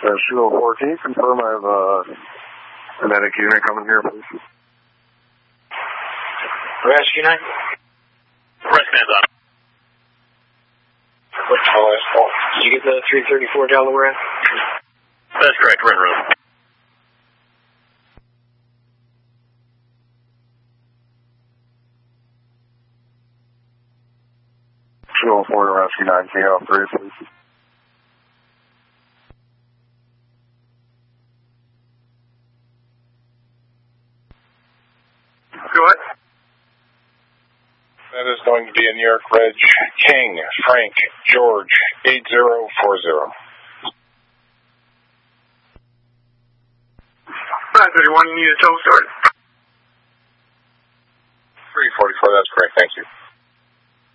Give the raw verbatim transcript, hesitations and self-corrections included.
Uh, two oh four, can you confirm I have uh, a medic unit coming here, please? Rescue nine? Rescue nine's on. What's the last call? Did you get the three thirty-four Delaware? That's correct, we're in room. two oh four to Rescue nine, K O three, please. Go ahead. That is going to be a New York Reg King, Frank, George, eight zero four zero. five thirty-one, you need a tow start? three forty-four, that's correct, thank you.